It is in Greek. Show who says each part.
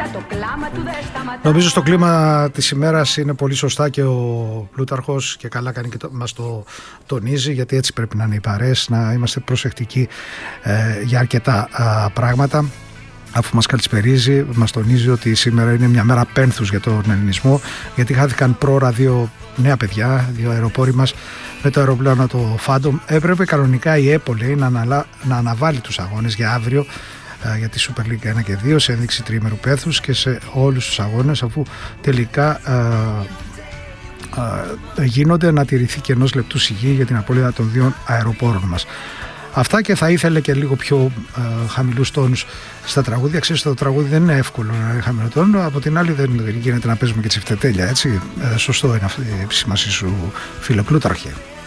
Speaker 1: Νομίζω στο κλίμα της ημέρας είναι πολύ σωστά και ο Πλούταρχος και καλά κάνει και μας το τονίζει, γιατί έτσι πρέπει να είναι οι παρέες, να είμαστε προσεκτικοί για αρκετά πράγματα. Αφού μας καλησπερίζει, μας τονίζει ότι σήμερα είναι μια μέρα πένθους για τον ελληνισμό, γιατί χάθηκαν πρόωρα 2 νέα παιδιά, 2 αεροπόροι μας με το αεροπλάνο το Phantom. Έπρεπε κανονικά η ΕΠΟ, λέει, να αναβάλει τους αγώνες για αύριο για τη Super League 1 και 2 σε ένδειξη τριήμερου πένθους και σε όλους τους αγώνες, αφού τελικά γίνονται να τηρηθεί και 1 λεπτού σιγή για την απώλεια των 2 αεροπόρων μας. Αυτά, και θα ήθελε και λίγο πιο χαμηλούς τόνους στα τραγούδια. Ξέρεις, το τραγούδι δεν είναι εύκολο να είναι χαμηλό τόνο. Από την άλλη, δεν γίνεται να παίζουμε και τσιφτετέλια, έτσι. Σωστό είναι αυτή η επισήμασή σου, φίλε Πλούταρχε.